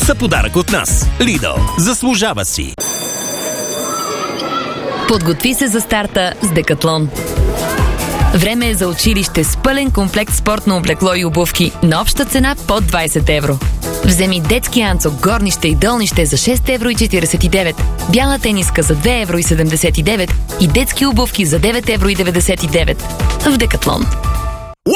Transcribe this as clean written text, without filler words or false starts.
За подарък от нас. Lidl. Заслужава си. Подготви се за старта с Декатлон. Време е за училище с пълен комплект спортно облекло и обувки на обща цена под 20 евро. Вземи детски анцук, горнище и долнище за 6,49 евро, бяла тениска за 2,79 евро и детски обувки за 9,99 евро в Декатлон.